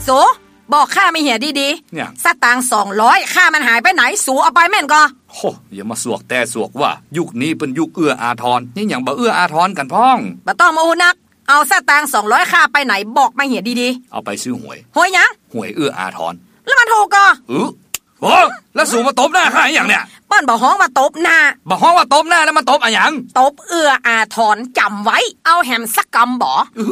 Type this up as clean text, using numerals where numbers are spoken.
สูบอกข้าไม่เหี่ยดีเนี่ยๆสตางค์200ข้ามันหายไปไหนสูเอาไปแม่นก็โหอย่ามาสวกแต่สวกว่ายุคนี้เป็นยุคเอื้ออาทรนี่อย่างบ่เอื้ออาทรกันพ้องบ่ต้องมาอูนักเอาสตางค์200ข้าไปไหนบอกมาเหี่ยดีๆเอาไปซื้อหวยหวยยังหวยเอื้ออาทรแล้วมันถูกก็โอ้แล้วสูมาตบหน้าข้าอย่างเนี่ยป้อนบอกฮ้องว่าตบหน้าบอกฮ้องว่าตบหน้าแล้วมันตบอะหยังตบเอื้ออาทรจำไว้เอาแหมสักกำบ่